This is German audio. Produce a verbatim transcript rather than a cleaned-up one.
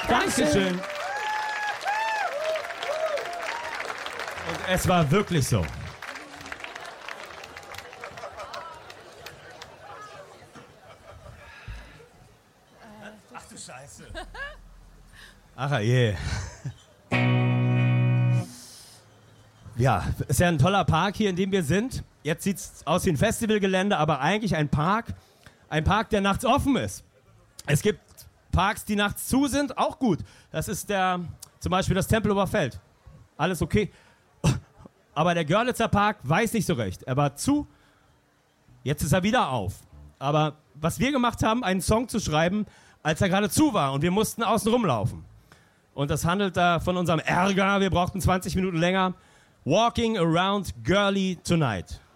Dankeschön. Und es war wirklich so. Ach du Scheiße. Ach je. Ja, ist ja ein toller Park hier, in dem wir sind. Jetzt sieht es aus wie ein Festivalgelände, aber eigentlich ein Park. Ein Park, der nachts offen ist. Es gibt Parks, die nachts zu sind, auch gut. Das ist der, zum Beispiel das Tempelhofer Feld. Alles okay. Aber der Görlitzer Park weiß nicht so recht. Er war zu, jetzt ist er wieder auf. Aber was wir gemacht haben, einen Song zu schreiben, als er gerade zu war und wir mussten außen rumlaufen. Und das handelt da von unserem Ärger, wir brauchten zwanzig Minuten länger. Walking around Girly tonight.